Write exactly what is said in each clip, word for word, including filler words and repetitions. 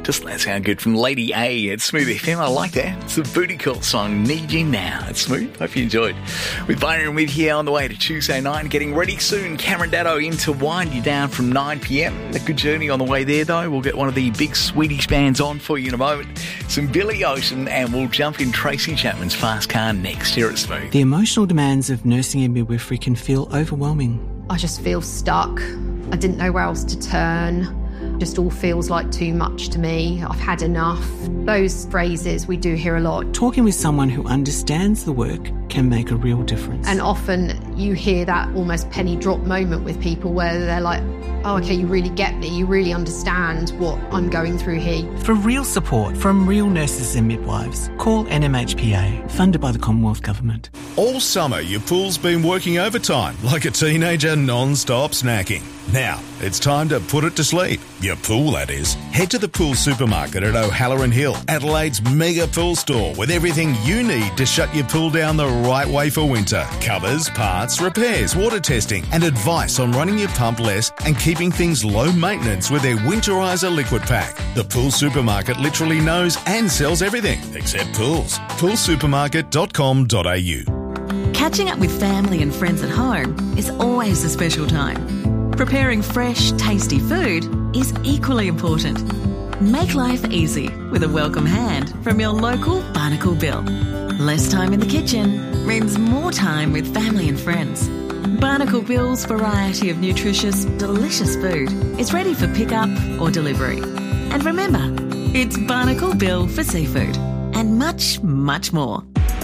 Doesn't that sound good? From Lady A at Smooth F M. I like that. It's a booty call song, Need You Now. It's Smooth. Hope you enjoyed. With Byron with here on the way to Tuesday night. Getting ready soon. Cameron Datto in to wind you down from nine p.m. A good journey on the way there, though. We'll get one of the big Swedish bands on for you in a moment. Some Billy Ocean, and we'll jump in Tracy Chapman's Fast Car next here at Smooth. The emotional demands of nursing and midwifery can feel overwhelming. I just feel stuck. I didn't know where else to turn. Just all feels like too much to me. I've had enough. Those phrases we do hear a lot. Talking with someone who understands the work can make a real difference. And often you hear that almost penny drop moment with people where they're like, oh, okay, you really get me. You really understand what I'm going through here. For real support from real nurses and midwives, call N M H P A, funded by the Commonwealth Government. All summer, your pool's been working overtime like a teenager non-stop snacking. Now, it's time to put it to sleep. Your pool, that is. Head to the Pool Supermarket at O'Halloran Hill, Adelaide's mega pool store, with everything you need to shut your pool down the right way for winter. Covers, parts, repairs, water testing, and advice on running your pump less and keeping things low maintenance with their Winterizer liquid pack. The Pool Supermarket literally knows and sells everything except pools. pool supermarket dot com dot a u. Catching up with family and friends at home is always a special time. Preparing fresh, tasty food is equally important. Make life easy with a welcome hand from your local Barnacle Bill. Less time in the kitchen means more time with family and friends. Barnacle Bill's variety of nutritious, delicious food is ready for pickup or delivery. And remember, it's Barnacle Bill for seafood and much, much more.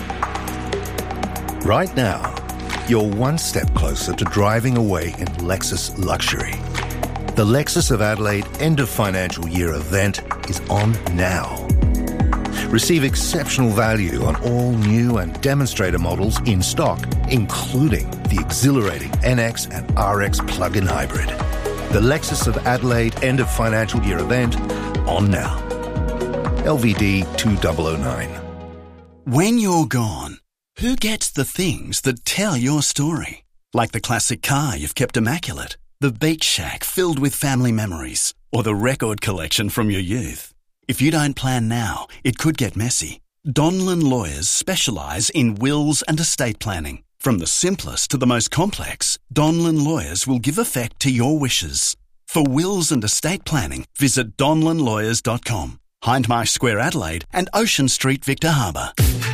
Right now, you're one step closer to driving away in Lexus luxury. The Lexus of Adelaide end of financial year event is on now. Receive exceptional value on all new and demonstrator models in stock, including the exhilarating N X and R X plug-in hybrid. The Lexus of Adelaide end of financial year event on now. L V D two thousand nine. When you're gone, who gets the things that tell your story? Like the classic car you've kept immaculate, the beach shack filled with family memories, or the record collection from your youth. If you don't plan now, it could get messy. Donlan Lawyers specialise in wills and estate planning. From the simplest to the most complex, Donlan Lawyers will give effect to your wishes. For wills and estate planning, visit donlan lawyers dot com. Hindmarsh Square, Adelaide, and Ocean Street, Victor Harbour.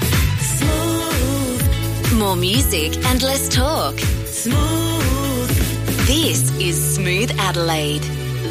More music and less talk. Smooth. This is Smooth Adelaide.